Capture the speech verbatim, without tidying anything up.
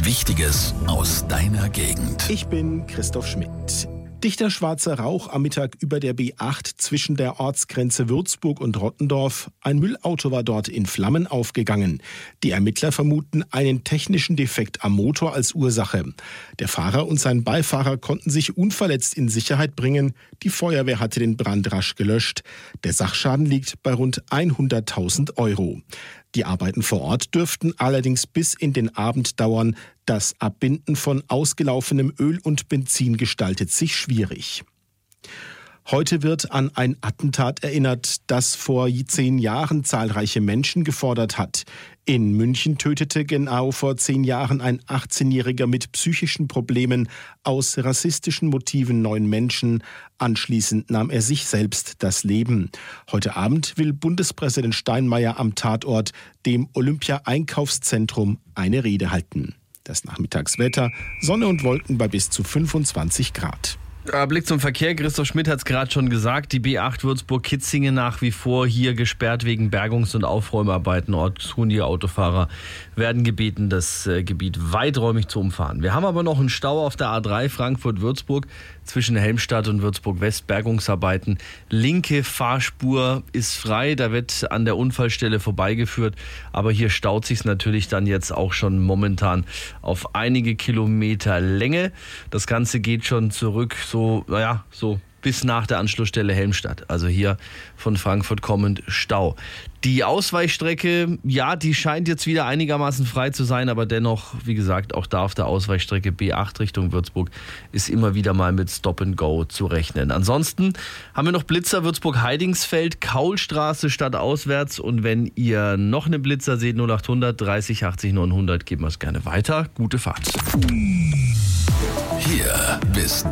Wichtiges aus deiner Gegend. Ich bin Christoph Schmidt. Dichter schwarzer Rauch am Mittag über der B acht zwischen der Ortsgrenze Würzburg und Rottendorf. Ein Müllauto war dort in Flammen aufgegangen. Die Ermittler vermuten einen technischen Defekt am Motor als Ursache. Der Fahrer und sein Beifahrer konnten sich unverletzt in Sicherheit bringen. Die Feuerwehr hatte den Brand rasch gelöscht. Der Sachschaden liegt bei rund hunderttausend Euro. Die Arbeiten vor Ort dürften allerdings bis in den Abend dauern. Das Abbinden von ausgelaufenem Öl und Benzin gestaltet sich schwierig. Heute wird an ein Attentat erinnert, das vor zehn Jahren zahlreiche Menschen gefordert hat. In München tötete genau vor zehn Jahren ein achtzehnjähriger mit psychischen Problemen aus rassistischen Motiven neun Menschen. Anschließend nahm er sich selbst das Leben. Heute Abend will Bundespräsident Steinmeier am Tatort, dem Olympia-Einkaufszentrum, eine Rede halten. Das Nachmittagswetter, Sonne und Wolken bei bis zu fünfundzwanzig Grad. Blick zum Verkehr. Christoph Schmidt hat es gerade schon gesagt. Die B acht Würzburg-Kitzingen nach wie vor hier gesperrt wegen Bergungs- und Aufräumarbeiten. Ortshundige Autofahrer werden gebeten, das Gebiet weiträumig zu umfahren. Wir haben aber noch einen Stau auf der A drei Frankfurt-Würzburg zwischen Helmstadt und Würzburg-West. Bergungsarbeiten. Linke Fahrspur ist frei. Da wird an der Unfallstelle vorbeigeführt. Aber hier staut sich natürlich dann jetzt auch schon momentan auf einige Kilometer Länge. Das Ganze geht schon zurück so, naja, so bis nach der Anschlussstelle Helmstadt. Also hier von Frankfurt kommend Stau. Die Ausweichstrecke, ja, die scheint jetzt wieder einigermaßen frei zu sein, aber dennoch, wie gesagt, auch da auf der Ausweichstrecke B acht Richtung Würzburg ist immer wieder mal mit Stop and Go zu rechnen. Ansonsten haben wir noch Blitzer Würzburg-Heidingsfeld, Kaulstraße stadtauswärts, und wenn ihr noch einen Blitzer seht, null achthundert dreißig achtzig neunhundert, geben wir es gerne weiter. Gute Fahrt. Hier bist